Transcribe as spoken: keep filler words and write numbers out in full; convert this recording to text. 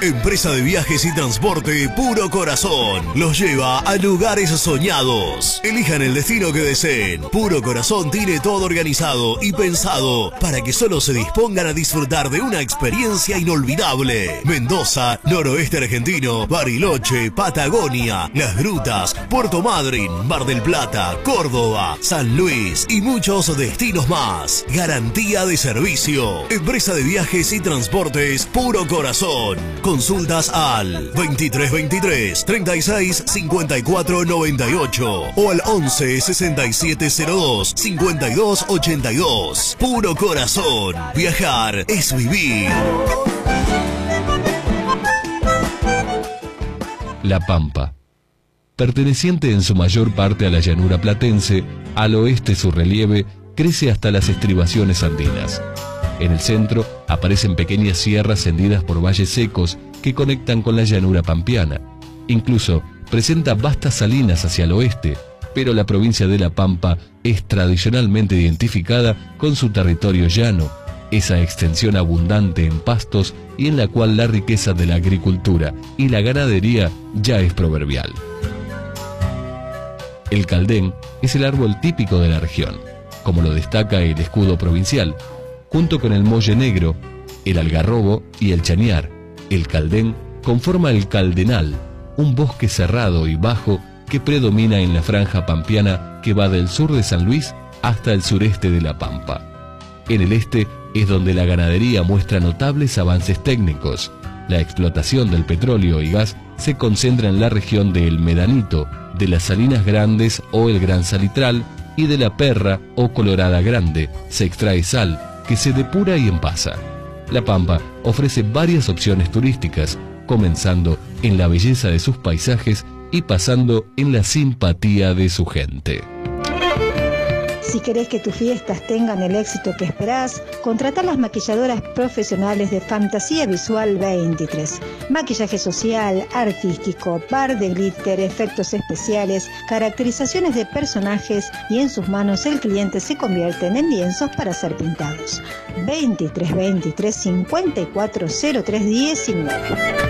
Empresa de viajes y transporte Puro Corazón los lleva a lugares soñados. Elijan el destino que deseen. Puro Corazón tiene todo organizado y pensado para que solo se dispongan a disfrutar de una experiencia inolvidable. Mendoza, noroeste argentino, Bariloche, Patagonia, Las Grutas, Puerto Madryn, Mar del Plata, Córdoba, San Luis y muchos destinos más. Garantía de servicio. Empresa de viajes y transportes Puro Corazón. Consultas al veintitrés veintitrés, treinta y seis, cincuenta y cuatro noventa y ocho o al once, sesenta y siete cero dos, cincuenta y dos ochenta y dos. Puro Corazón. Viajar es vivir. La Pampa. Perteneciente en su mayor parte a la llanura platense, al oeste su relieve crece hasta las estribaciones andinas. En el centro aparecen pequeñas sierras hendidas por valles secos que conectan con la llanura pampeana. Incluso presenta vastas salinas hacia el oeste, pero la provincia de La Pampa es tradicionalmente identificada con su territorio llano, esa extensión abundante en pastos y en la cual la riqueza de la agricultura y la ganadería ya es proverbial. El caldén es el árbol típico de la región, como lo destaca el escudo provincial. Junto con el molle negro, el algarrobo y el chañar, el caldén conforma el caldenal, un bosque cerrado y bajo que predomina en la franja pampeana que va del sur de San Luis hasta el sureste de La Pampa. En el este es donde la ganadería muestra notables avances técnicos. La explotación del petróleo y gas se concentra en la región de El Medanito, de las Salinas Grandes o el Gran Salitral y de la Perra o Colorada Grande. Se extrae sal, que se depura y envasa. La Pampa ofrece varias opciones turísticas, comenzando en la belleza de sus paisajes y pasando en la simpatía de su gente. Si querés que tus fiestas tengan el éxito que esperás, contratá a las maquilladoras profesionales de Fantasía Visual veintitrés. Maquillaje social, artístico, par de glitter, efectos especiales, caracterizaciones de personajes y en sus manos el cliente se convierte en lienzos para ser pintados. veintitrés veintitrés, cincuenta y cuatro cero tres diecinueve.